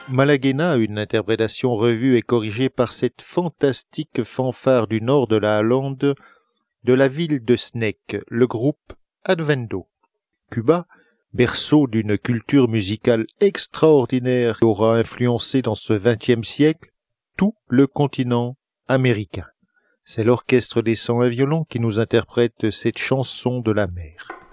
Malaguena, une interprétation revue et corrigée par cette fantastique fanfare du nord de la Hollande, de la ville de Sneek, le groupe Advendo. Cuba, berceau d'une culture musicale extraordinaire qui aura influencé dans ce XXe siècle tout le continent américain. C'est l'Orchestre des 101 violons qui nous interprète cette chanson de la mer.